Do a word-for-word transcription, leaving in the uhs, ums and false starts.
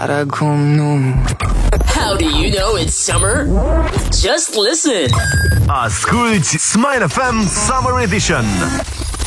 dar acum nu. How do you know it's summer? Just listen. Asculți Smile F M Summer Edition.